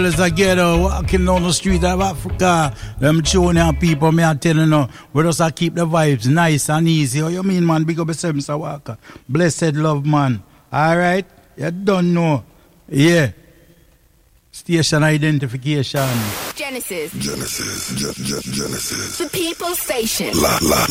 fellas I get walking down the street of Africa. Them junior people, me I tell you now, we just keep the vibes nice and easy. How you mean, man? Big up yourself, Mr. Walker. Blessed love, man. Alright? You don't know. Yeah. Station identification. Genesis. The People Station.